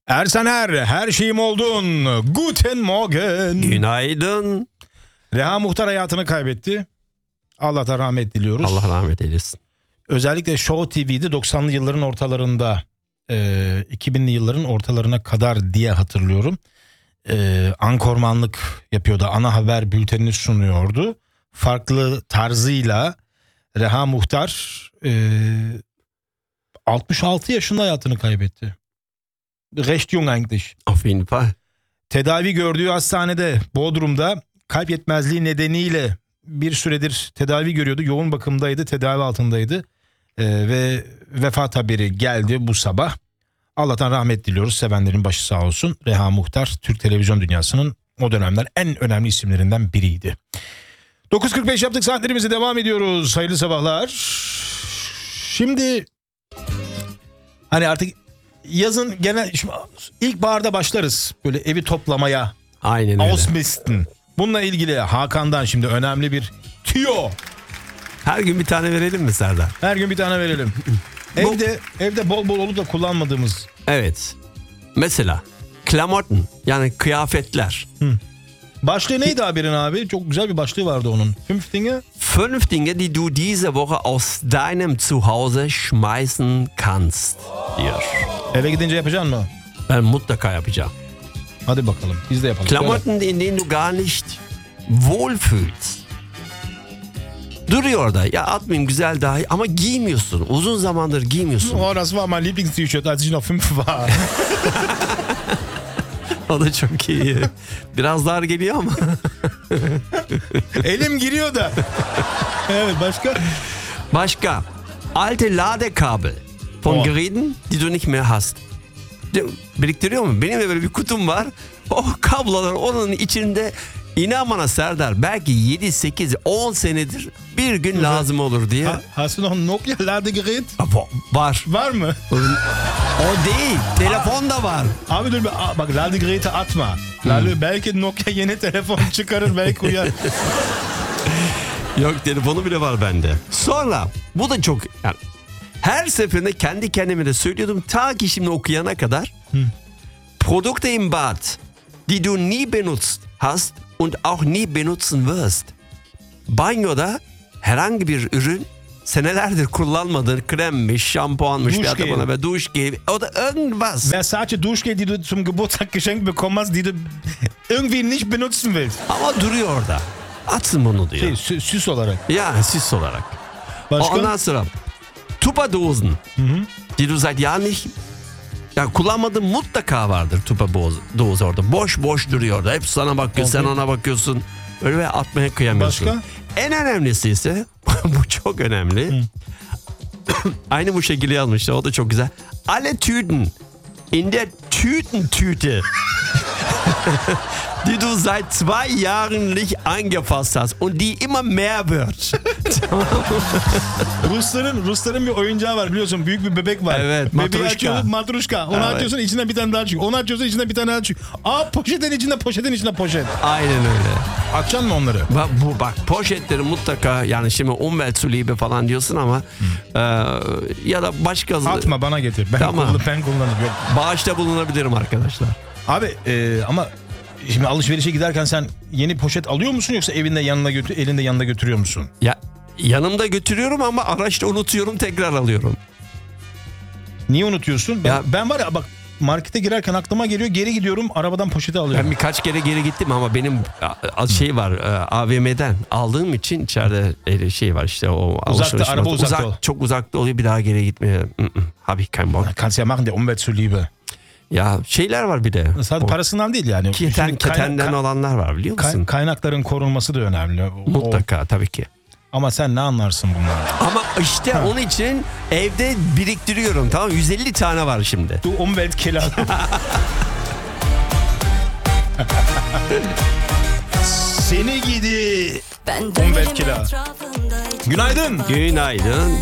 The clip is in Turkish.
Ersener, her şeyim oldun. Guten Morgen. Günaydın. Reha Muhtar hayatını kaybetti. Allah'tan rahmet diliyoruz. Allah rahmet eylesin. Özellikle Show TV'de 90'lı yılların ortalarında, 2000'li yılların ortalarına kadar diye hatırlıyorum. Ankormanlık yapıyordu. Ana haber bültenini sunuyordu. Farklı tarzıyla Reha Muhtar 66 yaşında hayatını kaybetti. Recht jung eigentlich. Auf jeden Fall. Tedavi gördüğü hastanede Bodrum'da kalp yetmezliği nedeniyle bir süredir tedavi görüyordu. Yoğun bakımdaydı, tedavi altındaydı. Ve vefat haberi geldi bu sabah. Allah'tan rahmet diliyoruz. Sevenlerin başı sağ olsun. Reha Muhtar, Türk televizyon dünyasının o dönemler en önemli isimlerinden biriydi. 9.45 yaptık, saatlerimize devam ediyoruz. Hayırlı sabahlar. Şimdi hani artık yazın genel ilkbaharda başlarız böyle evi toplamaya. Aynen öyle. Ausmisten. Bununla ilgili Hakan'dan şimdi önemli bir tüyo. Her gün bir tane verelim mi Serdar? Her gün bir tane verelim. Evde bol bol olup da kullanmadığımız. Evet. Mesela Klamotten, yani kıyafetler. Başlığı neydi haberin abi? Çok güzel bir başlığı vardı onun. 5 Dinge. 5 Dinge, die du diese Woche aus deinem Zuhause schmeißen kannst. Diyor. Eve gidince yapacaksın mı? Ben mutlaka yapacağım. Hadi bakalım, biz de yapalım. Klamotten, in denen du gar nicht wohlfühlst. Duruyor da, ya atmayayım güzel dahi ama giymiyorsun. Uzun zamandır giymiyorsun. Oh, das war mein Lieblings-T-Shirt, als ich noch 5 war. O da çok iyi. Biraz dar geliyor ama. Elim giriyor da. Evet, başka? Başka. Alte Ladekabel von Oh. Geräten, die du nicht mehr hast. Biriktiriyor mu? Benim de böyle bir kutum var. O kablolar onun içinde, inan bana Serdar, belki 7, 8, 10 senedir bir gün lazım olur diye. Hast du noch ein Nokia-Ladegerät? Var. Var mı? O değil. Telefon da var. Abi dur bak, Ladegeräte atma. Belki Nokia yeni telefon çıkarır, belki uyar. Yok, telefonu bile var bende. Sonra bu da çok, yani her seferinde kendi kendime de söylüyordum ta ki şimdi okuyana kadar. Produkte im Bad, die du nie benutzt hast und auch nie benutzen wirst. Banyoda herhangi bir ürün, senelerdir kullanmadığın kremmiş, şampuanmış, Duschgel. ve Duschgel o da irgendwas. Versace Duschgel, die du zum Geburtstag geschenkt bekommen hast, die du irgendwie nicht benutzen willst. Ama duruyor orada. Atsın bunu diyor. Süs olarak. Ya süs olarak. Başka? Ondan sonra Tupperdosen, die du seit Jahren nicht, ya kullanmadığın mutlaka vardır Tupperdosen orada. Boş boş duruyor orada. Hep sana bakıyor, sen ona bakıyorsun. Böyle ve atmaya kıyamıyorsun. Başka? En önemlisi ise bu çok önemli. Aynı bu şekilde yazmışlar. O da çok güzel. Alle Tüten in der Tütentüte die du seit 2 Jahren nicht angefasst hast und die immer mehr wird. Rusların bir oyuncağı var biliyorsun, büyük bir bebek var. Evet, Bebeği matruşka. açıyorsun, matruşka. Onu Evet. açıyorsun, içinden bir tane daha çıkıyor. Onu açıyorsun, içinden bir tane daha çıkıyor. Poşetin içinde poşet. Aynen öyle. Açacaksın mı onları? Bak poşetleri mutlaka, yani şimdi Umweltzuliebe falan diyorsun ama ya da başka Atma, bana getir. Ben Tamam. kullanırım. Yok. bağışta bulunabilirim arkadaşlar. Abi ama şimdi alışverişe giderken sen yeni poşet alıyor musun, yoksa elinde yanına götürüyor musun? Ya yanımda götürüyorum ama araçta unutuyorum, tekrar alıyorum. Niye unutuyorsun? Ben var ya bak, markete girerken aklıma geliyor, geri gidiyorum, arabadan poşeti alıyorum. Ben birkaç kere geri gittim ama benim şey var, AVM'den aldığım için içeride şey var işte, o alışveriş araba uzakta ol. çok uzakta oluyor, bir daha geri gitmeye. Habe ich keinen Bock. Kannst ja machen, der Umweltzuliebe. Ya şeyler var bir de. Sadece parasından değil yani. Ketenden olanlar var, biliyor musun? Kaynakların korunması da önemli. Mutlaka tabii ki. Ama sen ne anlarsın bunlardan? Ama işte onun için evde biriktiriyorum, tamam, 150 tane var şimdi. Du Umweltkiller. Seni gidi. Umweltkiller. Günaydın. Günaydın.